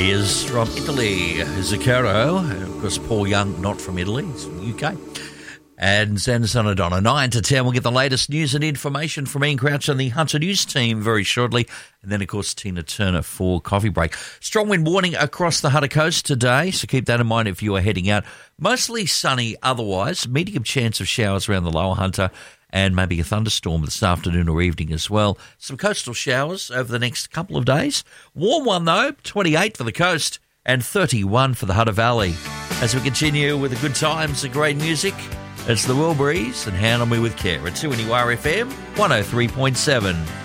He is from Italy, Zucchero. Of course, Paul Young, not from Italy, he's from the UK. And Sanderson O'Donnell, 9 to 10. We'll get the latest news and information from Ian Crouch and the Hunter News team very shortly. And then, of course, Tina Turner for Coffee Break. Strong wind warning across the Hunter Coast today, so keep that in mind if you are heading out. Mostly sunny otherwise, medium chance of showers around the lower Hunter and maybe a thunderstorm this afternoon or evening as well. Some coastal showers over the next couple of days. Warm one, though, 28 for the coast and 31 for the Hunter Valley. As we continue with the good times and great music, it's the Wilburys and Handle Me With Care. It's 2NUR FM 103.7.